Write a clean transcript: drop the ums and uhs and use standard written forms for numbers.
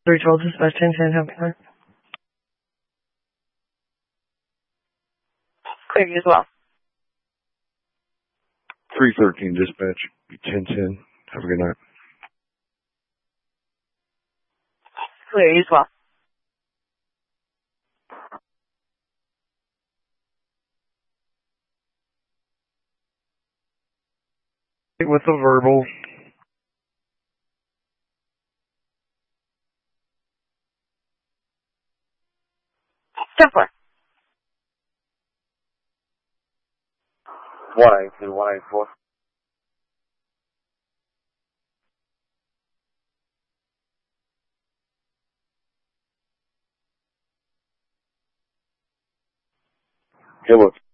312 dispatch 1010, how can I? Clear you as well. 313 dispatch 1010. Have a good night. Clear you as well. With the verbal. Step 182, 184. Hey, look.